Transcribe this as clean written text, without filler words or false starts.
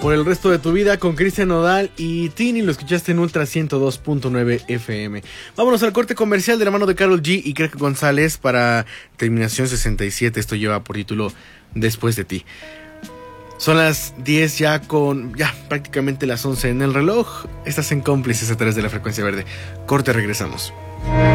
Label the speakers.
Speaker 1: por el resto de tu vida con Cristian Nodal y Tini. Lo escuchaste en Ultra 102.9 FM. Vámonos al corte comercial de la mano de Karol G y Craig González para Terminación 67. Esto lleva por título Después de ti. Son las 10 ya prácticamente las 11 en el reloj. Estás en Cómplices a través de la frecuencia verde. Corte, regresamos.